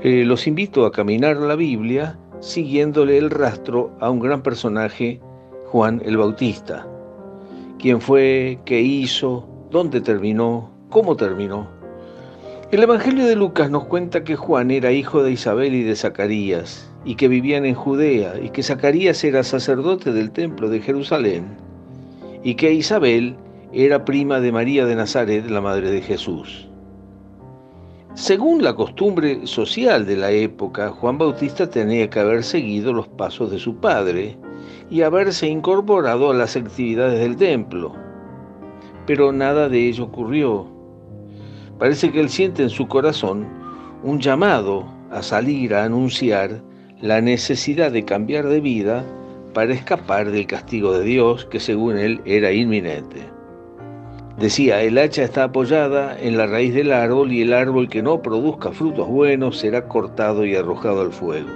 Los invito a caminar la Biblia siguiéndole el rastro a un gran personaje, Juan el Bautista. ¿Quién fue? ¿Qué hizo? ¿Dónde terminó? ¿Cómo terminó? El Evangelio de Lucas nos cuenta que Juan era hijo de Isabel y de Zacarías, y que vivían en Judea, y que Zacarías era sacerdote del templo de Jerusalén, y que Isabel era prima de María de Nazaret, la madre de Jesús. Según la costumbre social de la época, Juan Bautista tenía que haber seguido los pasos de su padre y haberse incorporado a las actividades del templo. Pero nada de ello ocurrió. Parece que él siente en su corazón un llamado a salir a anunciar la necesidad de cambiar de vida para escapar del castigo de Dios, que según él era inminente. Decía, el hacha está apoyada en la raíz del árbol y el árbol que no produzca frutos buenos será cortado y arrojado al fuego.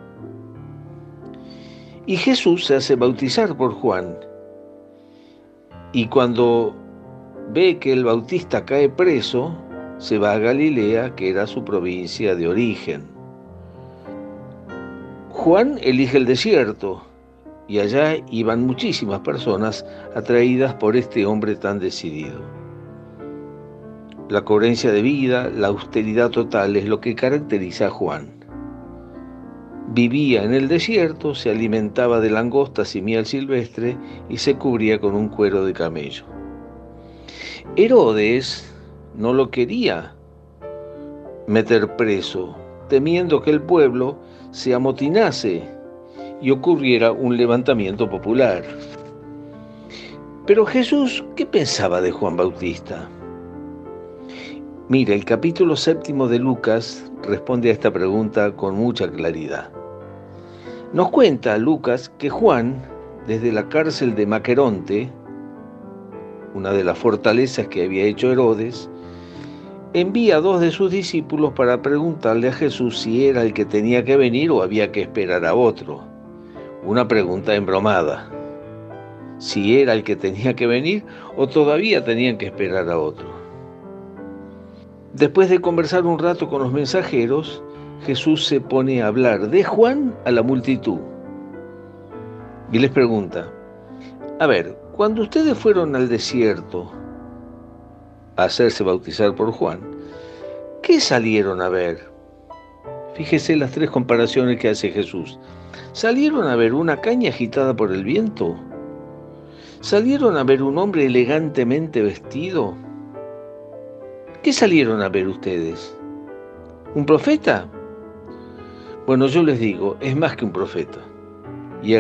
Y Jesús se hace bautizar por Juan. Y cuando ve que el Bautista cae preso, se va a Galilea, que era su provincia de origen. Juan elige el desierto, y allá iban muchísimas personas atraídas por este hombre tan decidido. La coherencia de vida, la austeridad total es lo que caracteriza a Juan. Vivía en el desierto, se alimentaba de langostas y miel silvestre y se cubría con un cuero de camello. Herodes no lo quería meter preso, temiendo que el pueblo se amotinase y ocurriera un levantamiento popular. Pero Jesús, ¿qué pensaba de Juan Bautista? Mira, el capítulo 7 de Lucas responde a esta pregunta con mucha claridad. Nos cuenta Lucas que Juan, desde la cárcel de Maqueronte, una de las fortalezas que había hecho Herodes, envía a 2 de sus discípulos para preguntarle a Jesús si era el que tenía que venir o había que esperar a otro. Una pregunta embromada. Si era el que tenía que venir o todavía tenían que esperar a otro. Después de conversar un rato con los mensajeros, Jesús se pone a hablar de Juan a la multitud. Y les pregunta, a ver, cuando ustedes fueron al desierto a hacerse bautizar por Juan, ¿qué salieron a ver? Fíjese las 3 comparaciones que hace Jesús. ¿Salieron a ver una caña agitada por el viento? ¿Salieron a ver un hombre elegantemente vestido? ¿Qué salieron a ver ustedes? ¿Un profeta? Bueno, yo les digo, es más que un profeta.